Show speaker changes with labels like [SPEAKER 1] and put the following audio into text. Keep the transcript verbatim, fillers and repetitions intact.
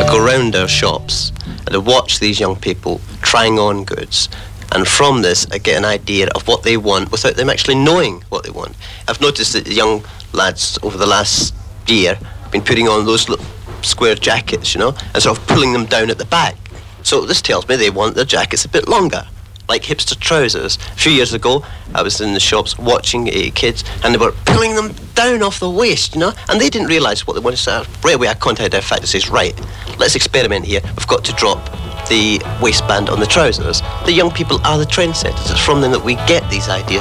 [SPEAKER 1] go round our shops and I watch these young people trying on goods, and from this I get an idea of what they want without them actually knowing what they want. I've noticed that the young lads over the last year have been putting on those little square jackets, you know, and sort of pulling them down at the back. So this tells me they want their jackets a bit longer, like hipster trousers. A few years ago, I was in the shops watching uh, kids, and they were pulling them down off the waist, you know, and they didn't realise what they wanted. So right away I contacted their factory and says, right, let's experiment here. We've got to drop the waistband on the trousers. The young people are the trendsetters. It's from them that we get these ideas.